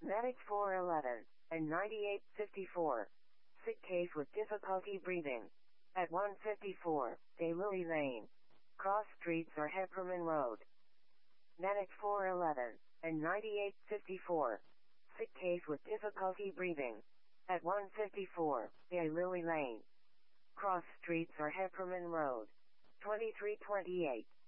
Medic 411 and 9854. Sick case with difficulty breathing. At 154, Day Louis Lane. Cross Streets or Hepperman Road. Medic 411 and 9854. Sick case with difficulty breathing. At 154, Day Louis Lane. Cross Streets or Hepperman Road. 2328.